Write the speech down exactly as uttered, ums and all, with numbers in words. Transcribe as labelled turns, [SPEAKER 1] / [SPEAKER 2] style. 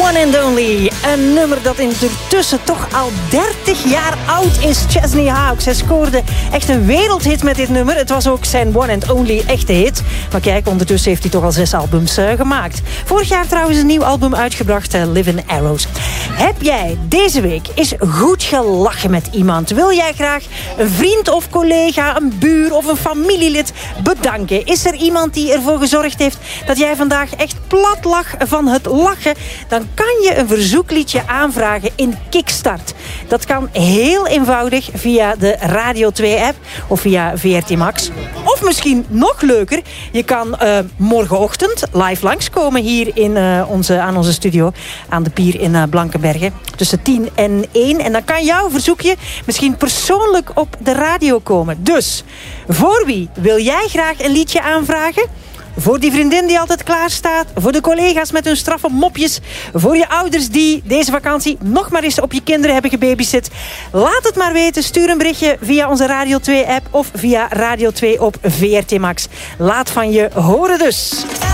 [SPEAKER 1] One and Only. Een nummer dat intussen toch al dertig jaar oud is. Chesney Hawkes. Hij scoorde echt een wereldhit met dit nummer. Het was ook zijn One and Only echte hit. Maar kijk, ondertussen heeft hij toch al zes albums uh, gemaakt. Vorig jaar trouwens een nieuw album uitgebracht, uh, Live in Arrows. Heb jij deze week eens goed gelachen met iemand? Wil jij graag een vriend of collega, een buur of een familielid bedanken? Is er iemand die ervoor gezorgd heeft dat jij vandaag echt plat lag van het lachen? Dan kan je een verzoekliedje aanvragen in Kickstart. Dat kan heel eenvoudig via de Radio twee app of via V R T Max. Of misschien nog leuker, je kan uh, morgenochtend live langskomen hier in, uh, onze, aan onze studio aan de pier in uh, Blankenberge. Tussen tien en één. En dan kan jouw verzoekje misschien persoonlijk op de radio komen. Dus, voor wie wil jij graag een liedje aanvragen? Voor die vriendin die altijd klaar staat. Voor de collega's met hun straffe mopjes. Voor je ouders die deze vakantie nog maar eens op je kinderen hebben gebabysit. Laat het maar weten. Stuur een berichtje via onze Radio twee app of via Radio twee op V R T Max. Laat van je horen dus.